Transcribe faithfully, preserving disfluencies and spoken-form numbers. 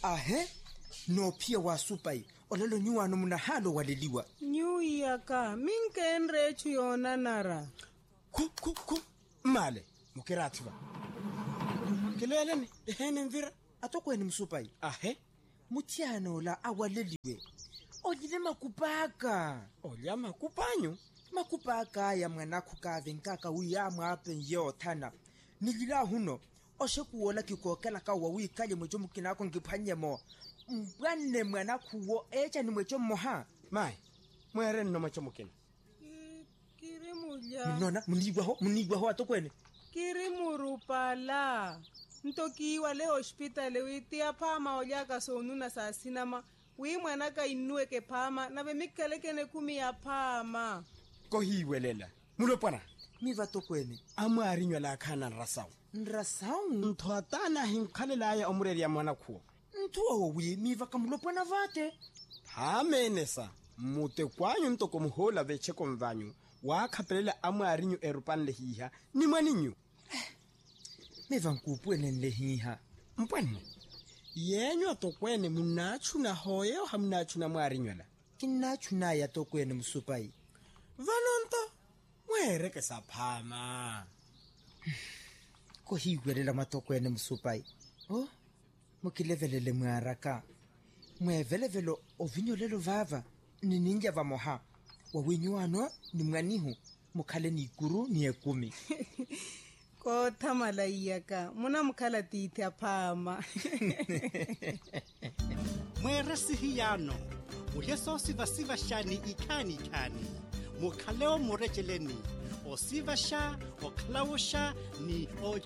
Ahe, no pia wa supai, olelo nyuwa no munahalo waliliwa. Nyu yaka, minke enrechu yona nara. Ku, ku, ku, male, mukiratiba. Kileleni, ehene mvira, atokweni msupai. Ahe, mutiano la awaleliwe. Ojile makupaka. Oja makupanyo? Makupaka ya mwanaku kave nkaka uyama apen yo tana. Nilila huno, osheku wola kikokela ka wawi kaje mwechomu kinako nkipanye mo. Mbwane mwanaku wo echa ni mwechomu ha. Mai, mwere no mwechomu kina. Kiri muja. Mnona, munigwa ho, munigwa ho atokweni. Kiri murupala. Ntoki wale hospitali witia pama ojaka sonuna saa sinama. Wii mwanaka inuwe ke pama na bemikeleke ne kumi ya pama. Kohi welela. Mulopana. Miva tokweni. Ama arinyo la kana nrasao. Nrasao? Ntuatana hinkalela ya omureli ya mwana kuo. Ntuwa wawi miva kamulopana vate. Hamenesa. Mute kwanyu ntoko muhola vecheko mvanyu. Wakapelela ama arinyo erupanle hiha. Ni mwaninyu. Miva nkupwene nlehiha. Mpwane. Yenyo tokwene munachu na hoye o hamnachu na mwarinyola. Kinachu na ya tokwene msupai. Vanonto, mwere ke sapama. Kohigwelela matokwene msupai. Oh, mukilevelele mwaraka. Mwevelevelo ovinyolelo vava. Ni ninja va moha. Wawinyuano ni mganihu. Mukale ni guru ni ekumi. Ko tamala iyaka. Muna mukala titi apama. Mwere sihiyano. Uyeso siva siva shani ikani ikani. Mukaleo murejeleni. O siva sha, o kalao sha, ni o